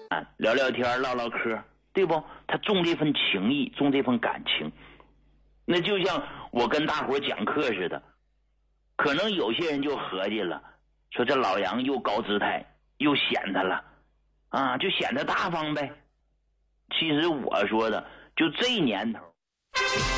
聊聊天唠唠嗑，对不？他重这份情谊，重这份感情。那就像我跟大伙讲课似的，可能有些人就合计了，说这老杨又高姿态又显他了啊，就显得大方呗。其实我说的就这年头